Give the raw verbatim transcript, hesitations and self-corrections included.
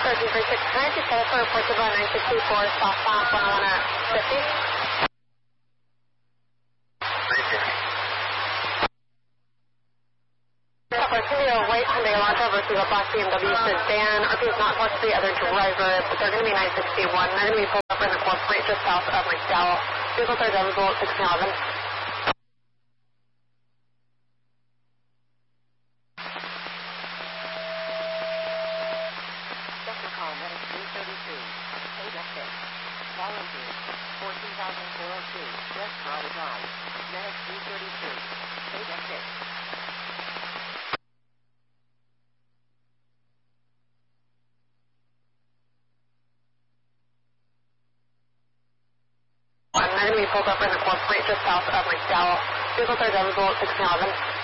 three three six, can I just set up for report to go nine sixty-four southbound one oh one at fifty? Hyundai white Hyundai Elantra versus a black B M W sedan. R P is not talking to the other driver, but they're going to be nine sixty-one. They're going to be pulled up in the fourth point just south of McDowell. Vehicles are divisible at sixteen eleven. Second call, medic three thirty-two. eight F six. Volunteer. fourteen thousand four oh two. West Broad Drive. Medic three thirty-two. eight F six. They're going to be pulled up in the fourth point just south of McDowell. Vehicles are divisible at sixteen eleven.